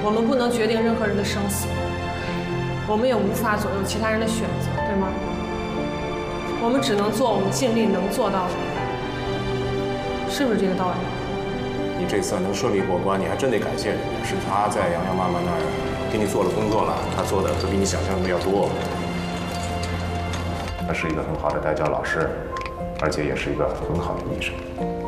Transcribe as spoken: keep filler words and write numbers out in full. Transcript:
我们不能决定任何人的生死，我们也无法左右其他人的选择，对吗？我们只能做我们尽力能做到的，是不是这个道理？ 你这次能顺利过关，你还真得感谢人家，是他在洋洋妈妈那儿给你做了工作了，他做的可比你想象的要多。他是一个很好的代教老师，而且也是一个很好的医生。